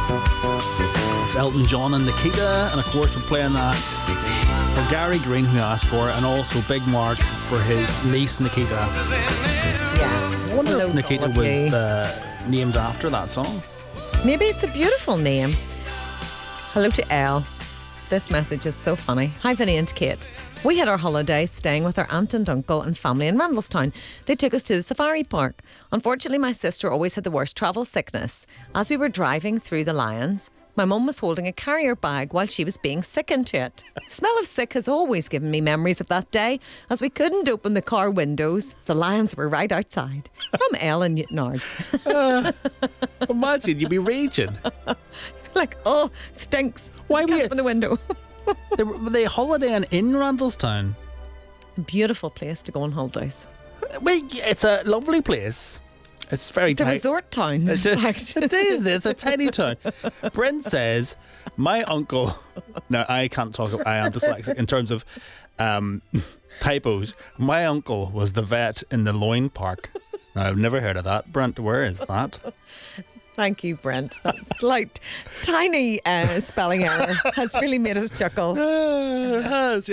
It's Elton John and Nikita, and of course we're playing that for Gary Green, who asked for it, and also Big Mark for his niece Nikita. Yes. I wonder if Nikita was named after that song. Maybe it's a beautiful name. Hello to Elle. This message is so funny. Hi, Vinny and Kate. We had our holiday staying with our aunt and uncle and family in Randallstown. They took us to the safari park. Unfortunately, my sister always had the worst travel sickness. As we were driving through the lions, my mum was holding a carrier bag while she was being sick into it. The smell of sick has always given me memories of that day, as we couldn't open the car windows. The lions were right outside. From Ellen Newtonard. Imagine, you'd be raging. Like, oh, it stinks. Why Can't open the window? Were they holidaying in Randallstown? Beautiful place to go on holidays. Wait, it's a lovely place. It's very It's a resort town, in fact. It is. It's a tiny town. Brent says, my uncle... Now, I can't talk... I am dyslexic in terms of typos. My uncle was the vet in the Loyne Park. Now, I've never heard of that. Brent, where is that? Thank you, Brent. That slight, tiny spelling error has really made us chuckle. It has, yeah.